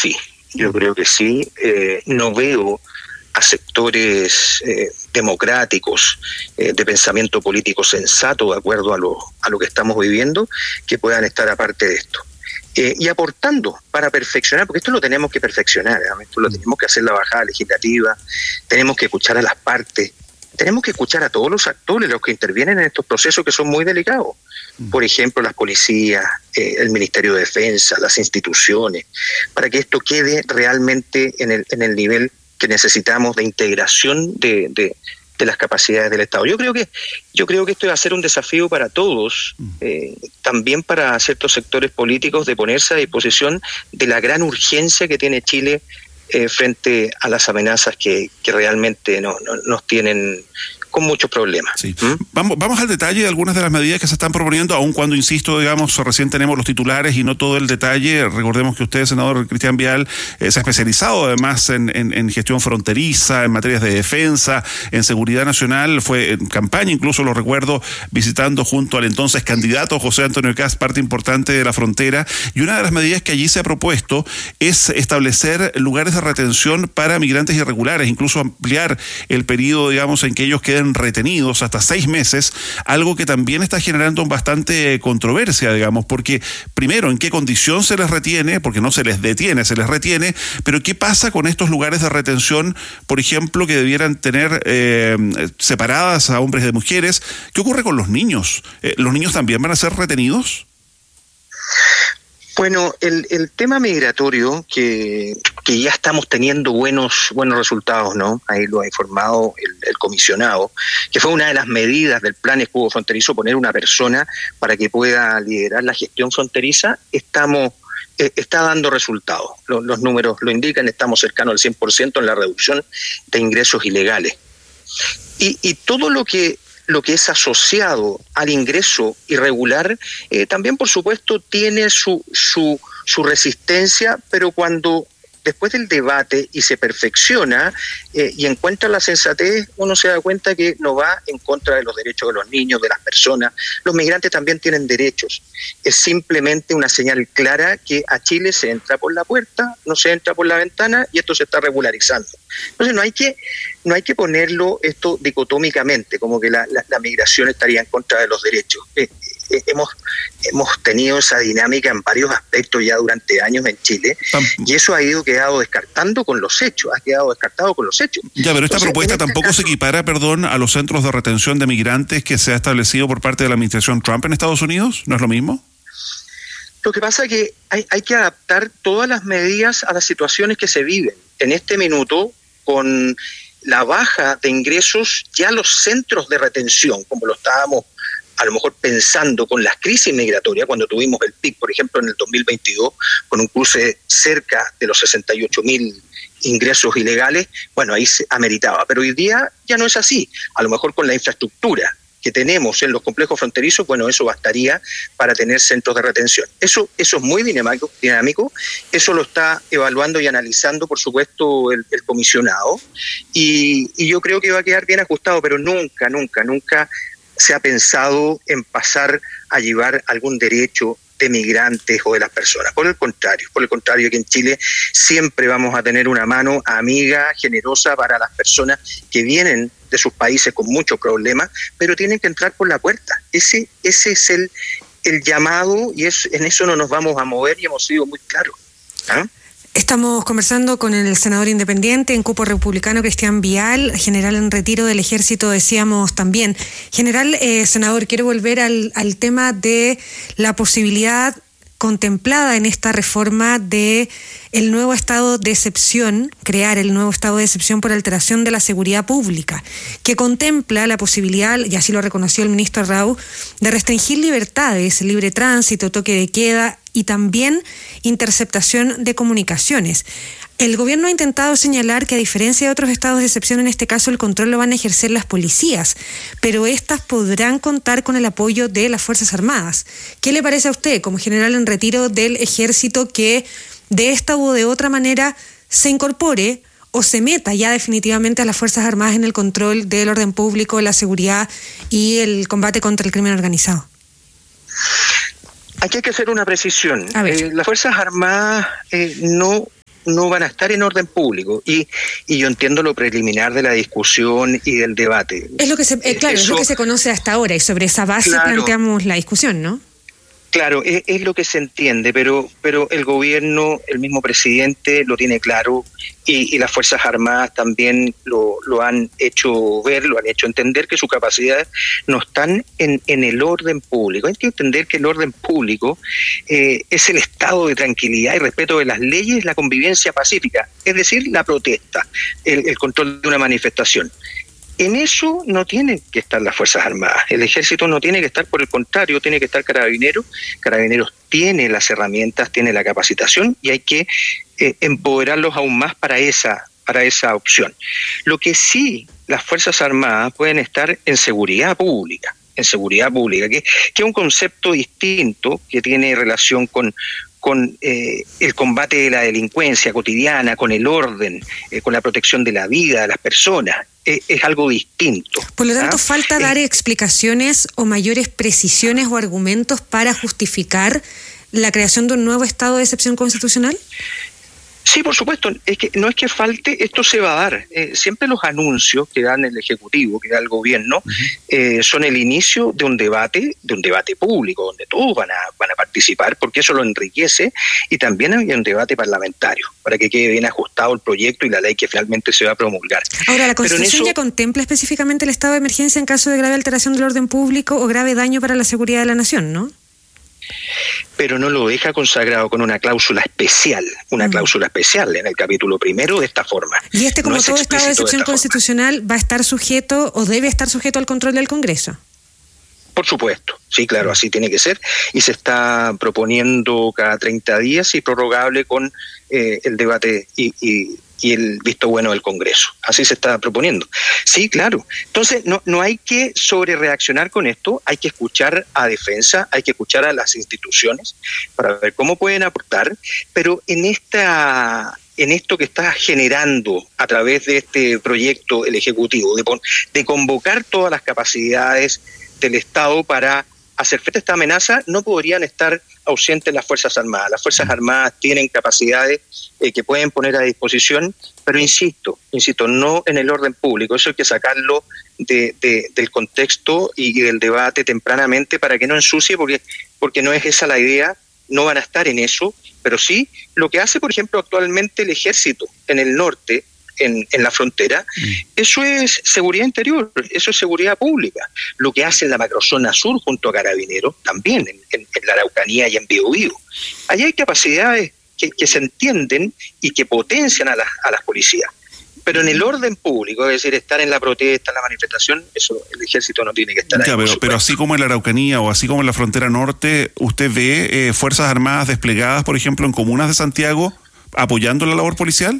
sí. No veo a sectores democráticos, de pensamiento político sensato, de acuerdo a lo que estamos viviendo, que puedan estar aparte de esto. Y aportando para perfeccionar, porque esto lo tenemos que perfeccionar, esto lo tenemos que hacer la bajada legislativa, tenemos que escuchar a las partes, tenemos que escuchar a todos los actores, los que intervienen en estos procesos que son muy delicados. Por ejemplo, las policías, el Ministerio de Defensa, las instituciones, para que esto quede realmente en el nivel que necesitamos de integración de las capacidades del Estado. Yo creo que esto va a ser un desafío para todos, también para ciertos sectores políticos, de ponerse a disposición de la gran urgencia que tiene Chile frente a las amenazas que realmente nos tienen con muchos problemas. Sí. Vamos al detalle de algunas de las medidas que se están proponiendo, aun cuando, insisto, recién tenemos los titulares y no todo el detalle. Recordemos que usted, senador Cristian Vial, se ha especializado además en gestión fronteriza, en materias de defensa, en seguridad nacional. Fue en campaña, incluso lo recuerdo, visitando junto al entonces candidato José Antonio Kast parte importante de la frontera. Y una de las medidas que allí se ha propuesto es establecer lugares de retención para migrantes irregulares, incluso ampliar el periodo, en que ellos queden retenidos hasta 6 meses, algo que también está generando bastante controversia, porque primero, ¿en qué condición se les retiene? Porque no se les detiene, se les retiene, pero ¿qué pasa con estos lugares de retención, por ejemplo, que debieran tener separadas a hombres de mujeres? ¿Qué ocurre con los niños? ¿Los niños también van a ser retenidos? Bueno, el tema migratorio, que ya estamos teniendo buenos resultados, ¿no? Ahí lo ha informado el comisionado, que fue una de las medidas del plan escudo fronterizo, poner una persona para que pueda liderar la gestión fronteriza. Está dando resultados. Los números lo indican, estamos cercanos al 100% en la reducción de ingresos ilegales. Y todo lo que es asociado al ingreso irregular, también por supuesto tiene su resistencia, pero cuando después del debate y se perfecciona y encuentra la sensatez, uno se da cuenta que no va en contra de los derechos de los niños, de las personas. Los migrantes también tienen derechos. Es simplemente una señal clara que a Chile se entra por la puerta, no se entra por la ventana, y esto se está regularizando. Entonces no hay que ponerlo esto dicotómicamente, como que la migración estaría en contra de los derechos. Hemos tenido esa dinámica en varios aspectos ya durante años en Chile, y eso ha quedado descartado con los hechos. Ya, pero esta propuesta tampoco se equipara, a los centros de retención de migrantes que se ha establecido por parte de la administración Trump en Estados Unidos. ¿No es lo mismo? Lo que pasa es que hay que adaptar todas las medidas a las situaciones que se viven. En este minuto, con la baja de ingresos, ya los centros de retención, como lo estábamos a lo mejor pensando con las crisis migratorias, cuando tuvimos el pic, por ejemplo, en el 2022, con un cruce cerca de los 68.000 ingresos ilegales, bueno, ahí se ameritaba. Pero hoy día ya no es así. A lo mejor con la infraestructura que tenemos en los complejos fronterizos, bueno, eso bastaría para tener centros de retención. Eso es muy dinámico, eso lo está evaluando y analizando, por supuesto, el comisionado, y yo creo que va a quedar bien ajustado, pero nunca se ha pensado en pasar a llevar algún derecho de migrantes o de las personas. Por el contrario, que en Chile siempre vamos a tener una mano amiga, generosa para las personas que vienen de sus países con muchos problemas, pero tienen que entrar por la puerta. Ese es el llamado, y en eso no nos vamos a mover, y hemos sido muy claros. Estamos conversando con el senador independiente en cupo republicano Cristian Vial, general en retiro del Ejército, decíamos también. General, senador, quiero volver al tema de la posibilidad contemplada en esta reforma de el nuevo estado de excepción, crear el nuevo estado de excepción por alteración de la seguridad pública, que contempla la posibilidad, y así lo reconoció el ministro Rau, de restringir libertades, libre tránsito, toque de queda y también interceptación de comunicaciones. El gobierno ha intentado señalar que, a diferencia de otros estados de excepción, en este caso el control lo van a ejercer las policías, pero estas podrán contar con el apoyo de las Fuerzas Armadas. ¿Qué le parece a usted, como general en retiro del Ejército, que de esta u de otra manera se incorpore o se meta ya definitivamente a las Fuerzas Armadas en el control del orden público, la seguridad y el combate contra el crimen organizado? Aquí hay que hacer una precisión. Las Fuerzas Armadas no no van a estar en orden público. Y yo entiendo lo preliminar de la discusión y del debate. Es lo que es lo que se conoce hasta ahora, y sobre esa base planteamos la discusión, ¿no? Claro, es lo que se entiende, pero el gobierno, el mismo presidente lo tiene claro, y las Fuerzas Armadas también lo han hecho ver, lo han hecho entender, que sus capacidades no están en el orden público. Hay que entender que el orden público es el estado de tranquilidad y respeto de las leyes, la convivencia pacífica, es decir, la protesta, el control de una manifestación. En eso no tienen que estar las Fuerzas Armadas. El Ejército no tiene que estar, por el contrario, tiene que estar Carabineros. Carabineros tiene las herramientas, tiene la capacitación, y hay que empoderarlos aún más para esa opción. Lo que sí, las Fuerzas Armadas pueden estar en seguridad pública, que es un concepto distinto, que tiene relación con el combate de la delincuencia cotidiana, con el orden, con la protección de la vida de las personas. Es algo distinto. Por lo tanto, falta dar explicaciones o mayores precisiones o argumentos para justificar la creación de un nuevo estado de excepción constitucional. Sí, por supuesto. No es que falte, esto se va a dar. Siempre los anuncios que dan el Ejecutivo, que da el Gobierno, son el inicio de un debate público, donde todos van a participar, porque eso lo enriquece, y también hay un debate parlamentario, para que quede bien ajustado el proyecto y la ley que finalmente se va a promulgar. Ahora, ¿la Constitución ya contempla específicamente el estado de emergencia en caso de grave alteración del orden público o grave daño para la seguridad de la nación, no? Pero no lo deja consagrado con una cláusula especial en el capítulo primero de esta forma. Y como todo estado de excepción constitucional, va a estar sujeto o debe estar sujeto al control del Congreso. Por supuesto, sí, claro, así tiene que ser, y se está proponiendo cada 30 días y prorrogable con el debate y el visto bueno del Congreso. Así se está proponiendo. Sí, claro. Entonces, no hay que sobrereaccionar con esto, hay que escuchar a defensa, hay que escuchar a las instituciones para ver cómo pueden aportar, pero en esto que está generando a través de este proyecto el Ejecutivo, de convocar todas las capacidades del Estado para hacer frente a esta amenaza, no podrían estar ausentes las Fuerzas Armadas. Las Fuerzas Armadas tienen capacidades que pueden poner a disposición, pero insisto, no en el orden público. Eso hay que sacarlo del contexto y del debate tempranamente, para que no ensucie, porque no es esa la idea. No van a estar en eso, pero sí lo que hace, por ejemplo, actualmente el Ejército en el norte, en la frontera, eso es seguridad interior, eso es seguridad pública. Lo que hace en la macrozona sur junto a Carabineros, también en la Araucanía y en Biobío. Allá hay capacidades que se entienden y que potencian a las policías. Pero en el orden público, es decir, estar en la protesta, en la manifestación, eso el Ejército no tiene que estar ahí. Pero así como en la Araucanía o así como en la frontera norte, ¿usted ve Fuerzas Armadas desplegadas, por ejemplo, en comunas de Santiago, apoyando la labor policial?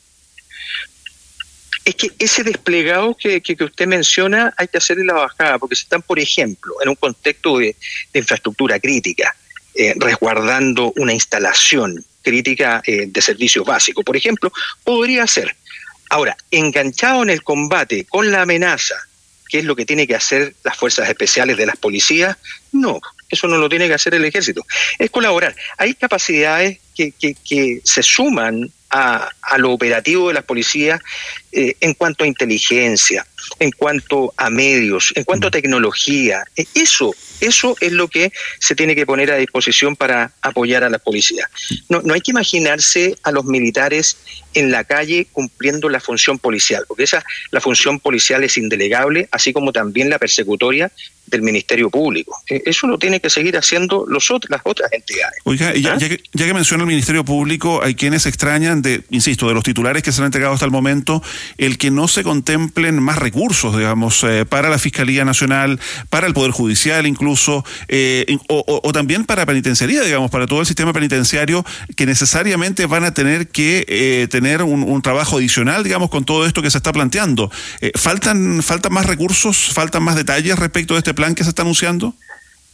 Es que ese desplegado que usted menciona hay que hacerle la bajada, porque si están, por ejemplo, en un contexto de infraestructura crítica, resguardando una instalación crítica de servicios básicos, por ejemplo, podría ser. Ahora, enganchado en el combate con la amenaza, que es lo que tiene que hacer las fuerzas especiales de las policías, no, eso no lo tiene que hacer el Ejército. Es colaborar. Hay capacidades que se suman a lo operativo de las policías en cuanto a inteligencia, en cuanto a medios, en cuanto a tecnología. Eso es lo que se tiene que poner a disposición para apoyar a las policías. No hay que imaginarse a los militares en la calle cumpliendo la función policial, porque la función policial es indelegable, así como también la persecutoria del Ministerio Público. Eso lo tiene que seguir haciendo las otras entidades. Oiga, ya que menciona el Ministerio Público, hay quienes extrañan de los titulares que se han entregado hasta el momento, el que no se contemplen más recursos, digamos, para la Fiscalía Nacional, para el Poder Judicial incluso, o también para penitenciaría, digamos, para todo el sistema penitenciario, que necesariamente van a tener que tener un trabajo adicional, digamos, con todo esto que se está planteando. ¿Faltan más recursos, faltan más detalles respecto de este plan que se está anunciando?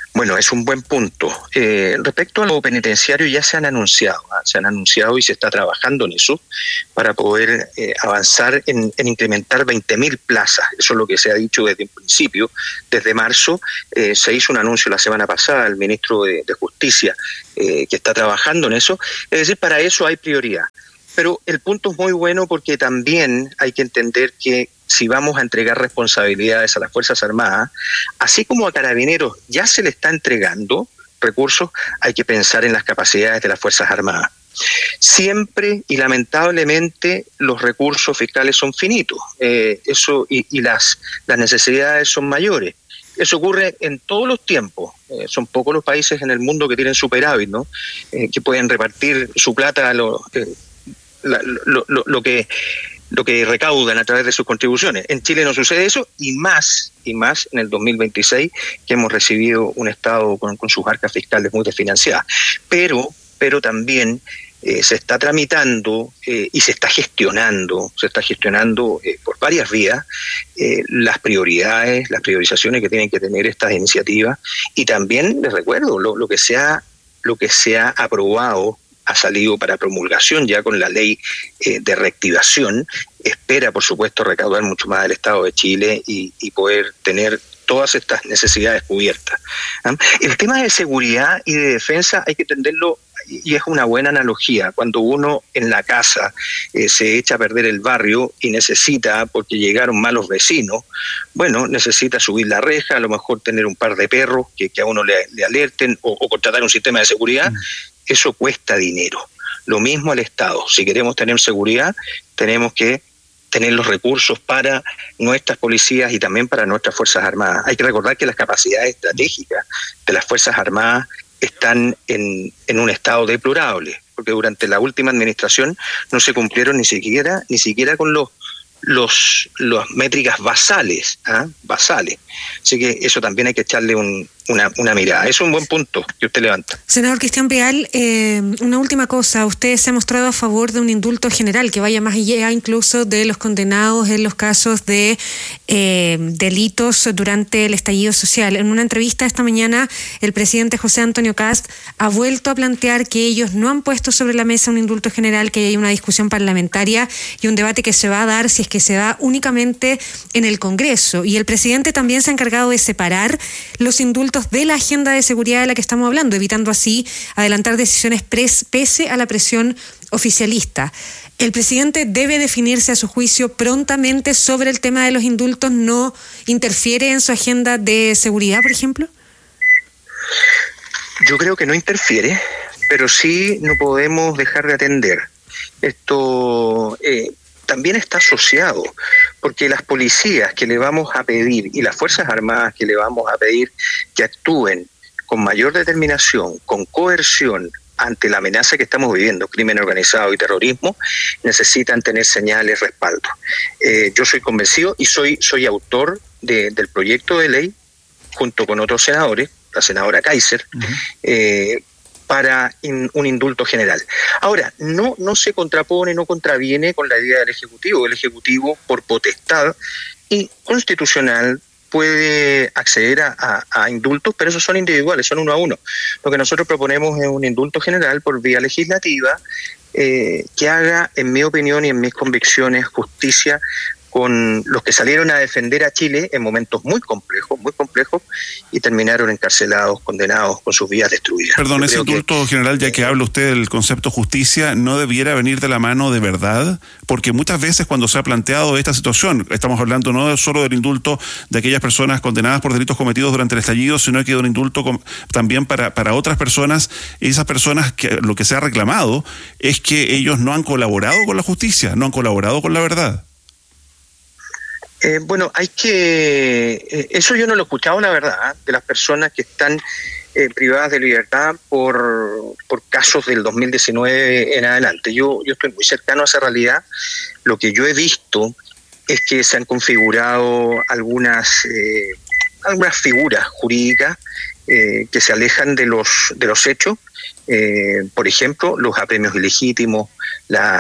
Bueno, es un buen punto. Respecto a lo penitenciario, ya se han anunciado y se está trabajando en eso para poder avanzar en incrementar 20.000 plazas. Eso es lo que se ha dicho desde un principio. Desde marzo se hizo un anuncio la semana pasada al ministro de Justicia que está trabajando en eso. Es decir, para eso hay prioridad. Pero el punto es muy bueno porque también hay que entender que si vamos a entregar responsabilidades a las Fuerzas Armadas, así como a Carabineros ya se le está entregando recursos, hay que pensar en las capacidades de las Fuerzas Armadas. Siempre y lamentablemente los recursos fiscales son finitos, y las necesidades son mayores. Eso ocurre en todos los tiempos. Son pocos los países en el mundo que tienen superávit, ¿no? Que pueden repartir su plata a lo que recaudan a través de sus contribuciones. En Chile no sucede eso, y más en el 2026, que hemos recibido un Estado con sus arcas fiscales muy desfinanciadas. Pero también se está tramitando y se está gestionando por varias vías las prioridades, las priorizaciones que tienen que tener estas iniciativas. Y también les recuerdo lo que se ha aprobado, ha salido para promulgación ya con la ley de reactivación. Espera, por supuesto, recaudar mucho más del Estado de Chile y poder tener todas estas necesidades cubiertas. El tema de seguridad y de defensa hay que entenderlo, y es una buena analogía. Cuando uno en la casa se echa a perder el barrio y necesita, porque llegaron malos vecinos, bueno, necesita subir la reja, a lo mejor tener un par de perros que a uno le alerten o contratar un sistema de seguridad. Eso cuesta dinero. Lo mismo al Estado. Si queremos tener seguridad, tenemos que tener los recursos para nuestras policías y también para nuestras Fuerzas Armadas. Hay que recordar que las capacidades estratégicas de las Fuerzas Armadas están en un estado deplorable, porque durante la última administración no se cumplieron ni siquiera con las métricas basales. Así que eso también hay que echarle una mirada. Es un buen punto que usted levanta. Senador Cristian Vial, una última cosa. Usted se ha mostrado a favor de un indulto general que vaya más allá incluso de los condenados en los casos de delitos durante el estallido social. En una entrevista esta mañana, el presidente José Antonio Kast ha vuelto a plantear que ellos no han puesto sobre la mesa un indulto general, que hay una discusión parlamentaria y un debate que se va a dar, si es que se da, únicamente en el Congreso. Y el presidente también se ha encargado de separar los indultos de la agenda de seguridad de la que estamos hablando, evitando así adelantar decisiones pese a la presión oficialista. ¿El presidente debe definirse a su juicio prontamente sobre el tema de los indultos? ¿No interfiere en su agenda de seguridad, por ejemplo? Yo creo que no interfiere, pero sí no podemos dejar de atender. Esto también está asociado, porque las policías que le vamos a pedir y las Fuerzas Armadas que le vamos a pedir que actúen con mayor determinación, con coerción ante la amenaza que estamos viviendo, crimen organizado y terrorismo, necesitan tener señales, respaldo. Yo soy convencido y soy autor del proyecto de ley junto con otros senadores, la senadora Kaiser, para un indulto general. Ahora, no se contrapone, no contraviene con la idea del Ejecutivo. El Ejecutivo, por potestad y constitucional, puede acceder a indultos, pero esos son individuales, son uno a uno. Lo que nosotros proponemos es un indulto general por vía legislativa que haga, en mi opinión y en mis convicciones, justicia con los que salieron a defender a Chile en momentos muy complejos, y terminaron encarcelados, condenados, con sus vidas destruidas. Perdón, ese indulto general, ya que habla usted del concepto justicia, ¿no debiera venir de la mano de verdad? Porque muchas veces cuando se ha planteado esta situación, estamos hablando no solo del indulto de aquellas personas condenadas por delitos cometidos durante el estallido, sino que de un indulto también para otras personas, y esas personas que lo que se ha reclamado es que ellos no han colaborado con la justicia, no han colaborado con la verdad. Bueno, eso yo no lo he escuchado, la verdad, de las personas que están privadas de libertad por casos del 2019 en adelante. Yo estoy muy cercano a esa realidad. Lo que yo he visto es que se han configurado algunas figuras jurídicas que se alejan de los hechos. Por ejemplo, los apremios ilegítimos,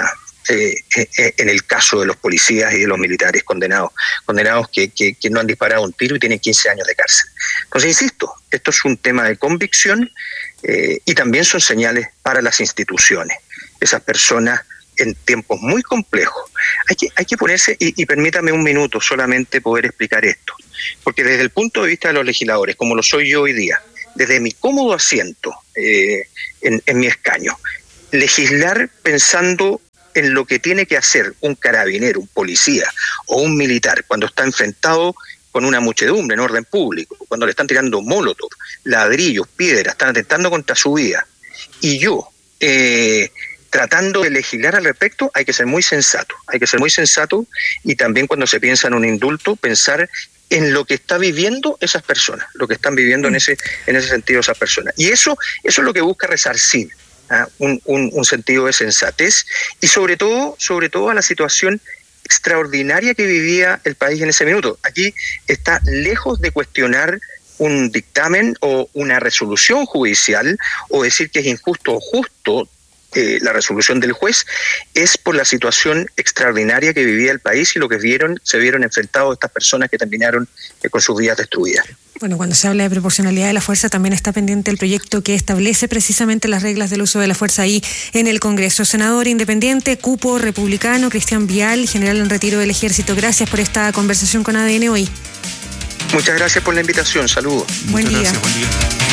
en el caso de los policías y de los militares condenados que no han disparado un tiro y tienen 15 años de cárcel. Entonces, insisto, esto es un tema de convicción y también son señales para las instituciones. Esas personas en tiempos muy complejos. Hay que ponerse, y permítame un minuto solamente poder explicar esto, porque desde el punto de vista de los legisladores, como lo soy yo hoy día, desde mi cómodo asiento en mi escaño, legislar pensando en lo que tiene que hacer un carabinero, un policía o un militar cuando está enfrentado con una muchedumbre en orden público, cuando le están tirando molotov, ladrillos, piedras, están atentando contra su vida, y yo tratando de legislar al respecto, hay que ser muy sensato, y también cuando se piensa en un indulto, pensar en lo que está viviendo esas personas, lo que están viviendo en ese sentido esas personas. Y eso es lo que busca resarcir, un sentido de sensatez, y sobre todo a la situación extraordinaria que vivía el país en ese minuto. Aquí está lejos de cuestionar un dictamen o una resolución judicial, o decir que es injusto o justo la resolución del juez, es por la situación extraordinaria que vivía el país y lo que se vieron enfrentados estas personas que terminaron con sus vidas destruidas. Bueno, cuando se habla de proporcionalidad de la fuerza, también está pendiente el proyecto que establece precisamente las reglas del uso de la fuerza ahí en el Congreso. Senador independiente, cupo republicano, Cristian Vial, general en retiro del Ejército. Gracias por esta conversación con ADN hoy. Muchas gracias por la invitación. Saludos. Buen día. Gracias, buen día.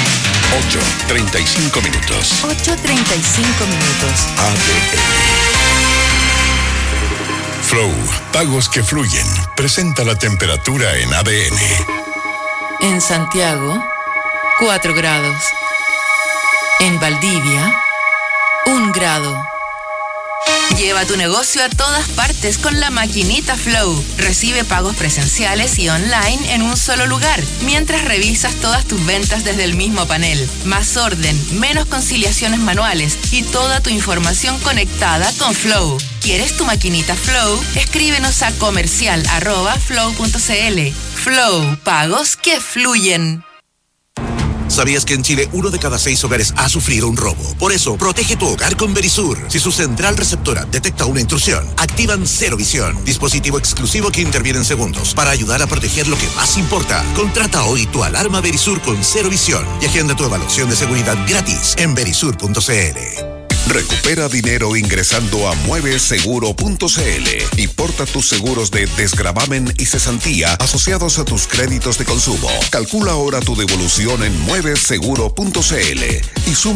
8:35 minutos. 8:35 minutos. ADN. Flow, pagos que fluyen. Presenta la temperatura en ADN. En Santiago, 4 grados. En Valdivia, 1 grado. Lleva tu negocio a todas partes con la maquinita Flow. Recibe pagos presenciales y online en un solo lugar, mientras revisas todas tus ventas desde el mismo panel. Más orden, menos conciliaciones manuales y toda tu información conectada con Flow. ¿Quieres tu maquinita Flow? Escríbenos a comercial@flow.cl. Flow, pagos que fluyen. ¿Sabías que en Chile 1 de cada 6 hogares ha sufrido un robo? Por eso, protege tu hogar con Verisur. Si su central receptora detecta una intrusión, activan Cero Visión, dispositivo exclusivo que interviene en segundos para ayudar a proteger lo que más importa. Contrata hoy tu alarma Verisur con Cero Visión y agenda tu evaluación de seguridad gratis en verisur.cl. Recupera dinero ingresando a mueveseguro.cl y porta tus seguros de desgravamen y cesantía asociados a tus créditos de consumo. Calcula ahora tu devolución en mueveseguro.cl y suma